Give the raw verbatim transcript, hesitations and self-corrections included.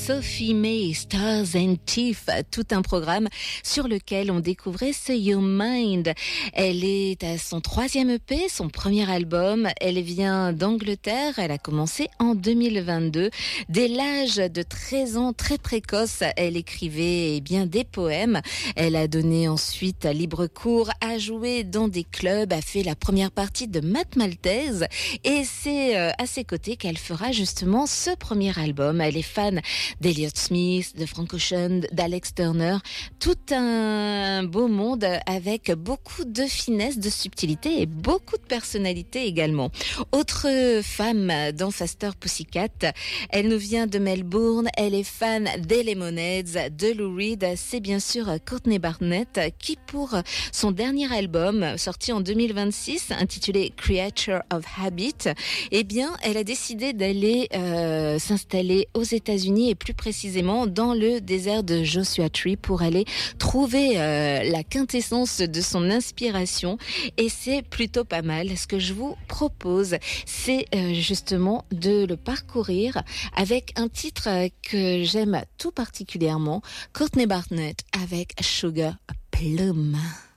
Sophie May, Stars and Teeth, tout un programme sur lequel on découvrait ce Your Mind. Elle est à son troisième E P, son premier album. Elle vient d'Angleterre. Elle a commencé en deux mille vingt-deux. Dès l'âge de treize ans, très précoce, elle écrivait eh bien des poèmes. Elle a donné ensuite libre cours, a joué dans des clubs, a fait la première partie de Math Maltese et c'est à ses côtés qu'elle fera justement ce premier album. Elle est fan d'Elliott Smith, de Frank Ocean, d'Alex Turner, tout un beau monde avec beaucoup de finesse, de subtilité et beaucoup de personnalité également. Autre femme dans Faster Pussycat, elle nous vient de Melbourne, elle est fan des Lemonheads, de Lou Reed, c'est bien sûr Courtney Barnett qui pour son dernier album sorti en deux mille vingt-six intitulé Creature of Habit, eh bien elle a décidé d'aller euh, s'installer aux États-Unis et plus précisément dans le désert de Joshua Tree pour aller trouver euh, la quintessence de son inspiration et c'est plutôt pas mal. Ce que je vous propose, c'est euh, justement de le parcourir avec un titre que j'aime tout particulièrement, Courtney Barnett avec Sugar Plum.